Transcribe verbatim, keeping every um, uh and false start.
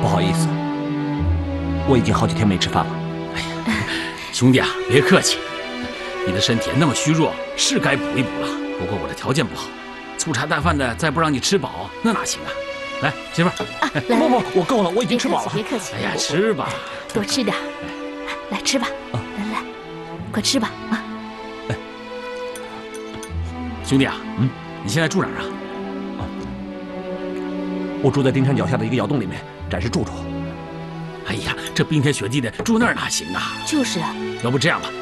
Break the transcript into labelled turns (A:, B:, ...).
A: 不好意思，我已经好几天没吃饭了。
B: 哎呀，兄弟啊，别客气，你的身体那么虚弱，是该补一补了。不过我的条件不好，粗茶淡饭的再不让你吃饱，那哪行啊？来，媳妇儿，
C: 啊，来，
A: 不不，我够了，我已经吃饱了。
C: 别客气，
B: 哎呀，吃吧，
C: 多吃点，来吃吧，来来来，快吃吧啊！
B: 兄弟啊，嗯，你现在住哪儿啊？
A: 啊，我住在丁山脚下的一个窑洞里面，暂时住住。
B: 哎呀，这冰天雪地的，住那儿哪行啊？
C: 就是啊。
B: 要不这样吧，